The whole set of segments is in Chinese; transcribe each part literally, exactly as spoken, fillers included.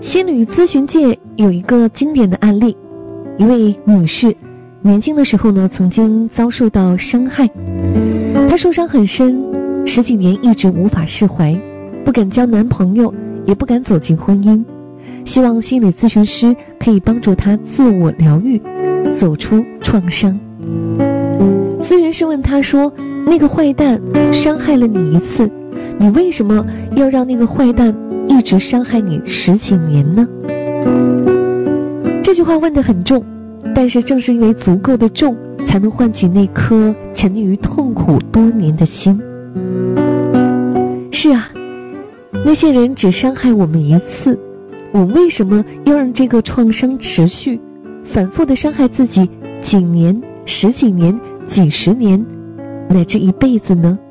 心理咨询界有一个经典的案例，一位女士年轻的时候呢，曾经遭受到伤害，她受伤很深，十几年一直无法释怀，不敢交男朋友，也不敢走进婚姻，希望心理咨询师可以帮助她自我疗愈，走出创伤。咨询师问她说，那个坏蛋伤害了你一次，你为什么要让那个坏蛋一直伤害你十几年呢？这句话问得很重，但是正是因为足够的重，才能唤起那颗沉溺于痛苦多年的心。是啊，那些人只伤害我们一次，我为什么要让这个创伤持续，反复的伤害自己几年、十几年、几十年，乃至一辈子呢？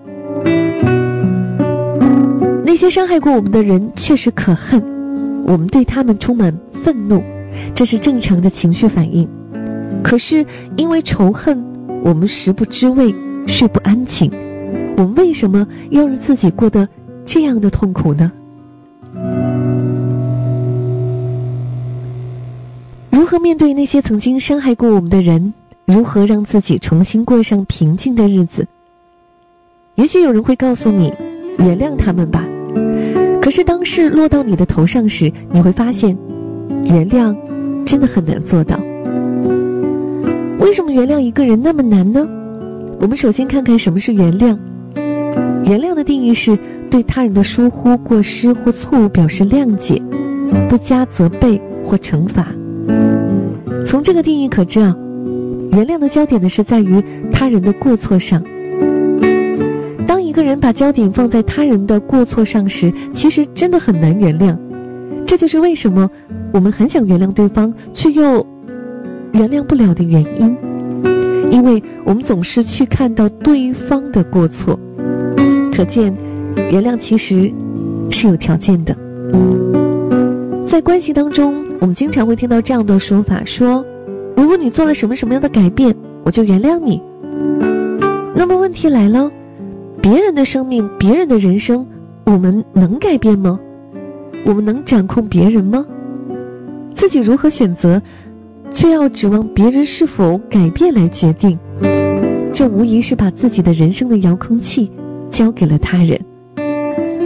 那些伤害过我们的人确实可恨，我们对他们充满愤怒，这是正常的情绪反应。可是因为仇恨，我们食不知味，睡不安寝，我们为什么要让自己过得这样的痛苦呢？如何面对那些曾经伤害过我们的人？如何让自己重新过上平静的日子？也许有人会告诉你，原谅他们吧。可是当事落到你的头上时，你会发现，原谅真的很难做到。为什么原谅一个人那么难呢？我们首先看看什么是原谅。原谅的定义是对他人的疏忽、过失或错误表示谅解，不加责备或惩罚。从这个定义可知啊，原谅的焦点呢是在于他人的过错上。当一个人把焦点放在他人的过错上时，其实真的很难原谅。这就是为什么我们很想原谅对方，却又原谅不了的原因。因为我们总是去看到对方的过错。可见，原谅其实是有条件的。在关系当中，我们经常会听到这样的说法，说如果你做了什么什么样的改变，我就原谅你。那么问题来了，别人的生命，别人的人生，我们能改变吗？我们能掌控别人吗？自己如何选择，却要指望别人是否改变来决定，这无疑是把自己的人生的遥控器交给了他人。